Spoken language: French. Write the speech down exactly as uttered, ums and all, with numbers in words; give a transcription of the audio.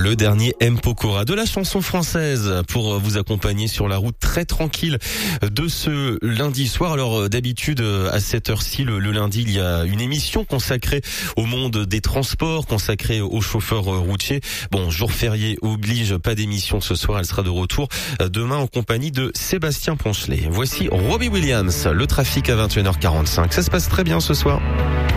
le dernier M. Pokora, de la chanson française pour vous accompagner sur la route très tranquille de ce lundi soir. Alors d'habitude à cette heure-ci, le, le lundi, il y a une émission consacrée au monde des transports, consacrée aux chauffeurs routiers. Bon, jour férié oblige, pas d'émission ce soir, elle sera de retour demain en compagnie de Sébastien Ponchelet. Voici Robbie Williams, le trafic à vingt et une heures quarante-cinq. Ça se passe très bien ce soir.